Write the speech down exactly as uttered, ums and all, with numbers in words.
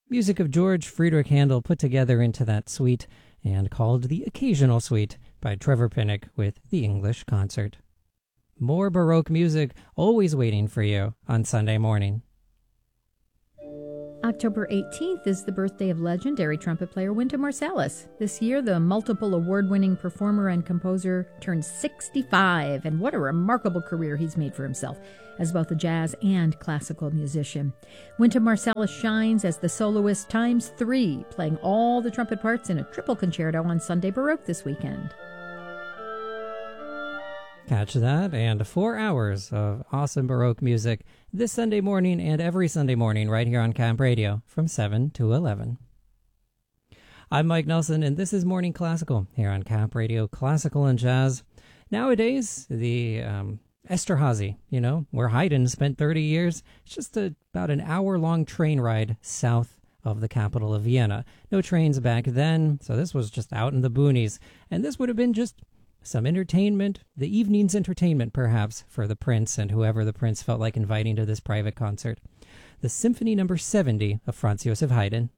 Music of George Friedrich Handel put together into that suite and called the Occasional Suite by Trevor Pinnock with the English Concert. More Baroque music always waiting for you on Sunday morning. October eighteenth is the birthday of legendary trumpet player Wynton Marsalis. This year, the multiple award-winning performer and composer turned sixty-five, and what a remarkable career he's made for himself as both a jazz and classical musician. Wynton Marsalis shines as the soloist times three, playing all the trumpet parts in a triple concerto on Sunday Baroque this weekend. Catch that and four hours of awesome Baroque music this Sunday morning and every Sunday morning right here on Camp Radio from seven to eleven. I'm Mike Nelson, and this is Morning Classical here on Camp Radio, Classical and Jazz. Nowadays, the um, Esterhazy, you know, where Haydn spent thirty years, it's just a, about an hour-long train ride south of the capital of Vienna. No trains back then, so this was just out in the boonies, and this would have been just some entertainment, the evening's entertainment perhaps, for the prince and whoever the prince felt like inviting to this private concert. The Symphony Number seventy of Franz Joseph Haydn,